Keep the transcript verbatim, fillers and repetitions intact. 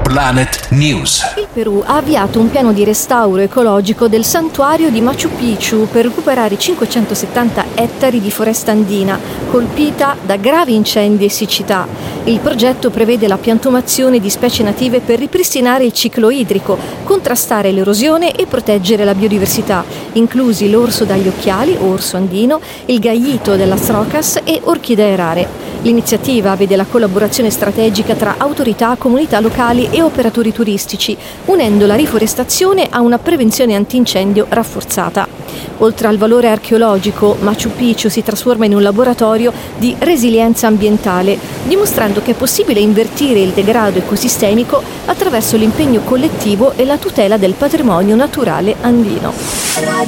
Planet News. Il Perù ha avviato un piano di restauro ecologico del santuario di Machu Picchu per recuperare cinquecentosettanta ettari di foresta andina colpita da gravi incendi e siccità. Il progetto prevede la piantumazione di specie native per ripristinare il ciclo idrico, contrastare l'erosione e proteggere la biodiversità, inclusi l'orso dagli occhiali, orso andino, il gallito della Trocas e orchidee rare. L'iniziativa vede la collaborazione strategica tra autorità, comunità locali e operatori turistici, unendo la riforestazione a una prevenzione antincendio rafforzata. Oltre al valore archeologico, Machu Picchu si trasforma in un laboratorio di resilienza ambientale, dimostrando che è possibile invertire il degrado ecosistemico attraverso l'impegno collettivo e la tutela del patrimonio naturale andino.